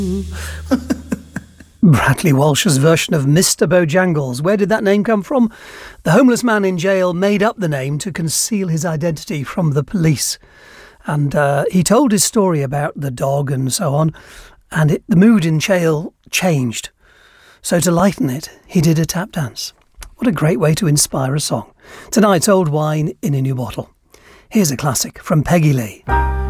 Bradley Walsh's version of Mr. Bojangles. Where did that name come from? The homeless man in jail made up the name to conceal his identity from the police. And he told his story about the dog and so on, and the mood in jail changed. So to lighten it, he did a tap dance. What a great way to inspire a song. Tonight's Old Wine in a New Bottle. Here's a classic from Peggy Lee.